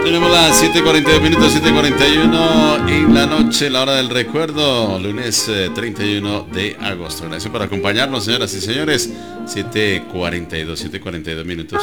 Tenemos las 7:42 minutos, 7:41 en la noche, la hora del recuerdo, lunes 31 de agosto. Gracias por acompañarnos, señoras y señores. 7:42 minutos.